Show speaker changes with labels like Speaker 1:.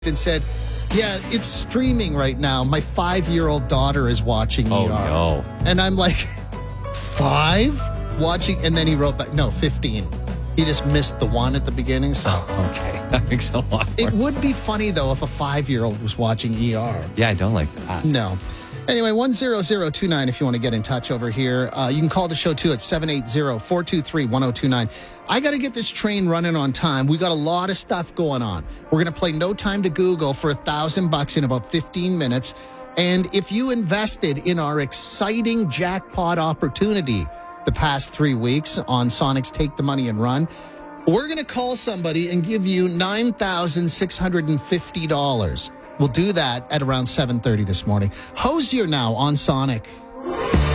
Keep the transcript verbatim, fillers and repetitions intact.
Speaker 1: and said, yeah, it's streaming right now. My five-year-old daughter is watching
Speaker 2: Oh,
Speaker 1: E R.
Speaker 2: no.
Speaker 1: And I'm like, five? Watching? And then he wrote back, no, fifteen. He just missed the one at the beginning. So
Speaker 2: Okay, that makes a lot more
Speaker 1: it would
Speaker 2: sense.
Speaker 1: be funny, though, if a five-year-old was watching E R.
Speaker 2: Yeah, I don't like that.
Speaker 1: No. Anyway, one zero zero two nine if you want to get in touch over here. Uh, you can call the show, too, at seven eight zero, four two three, one zero two nine. I got to get this train running on time. We got a lot of stuff going on. We're going to play No Time to Google for a thousand bucks in about fifteen minutes. And if you invested in our exciting jackpot opportunity the past three weeks on Sonic's Take the Money and Run, we're going to call somebody and give you nine thousand six hundred fifty dollars. We'll do that at around seven thirty this morning. Hosier now on Sonic.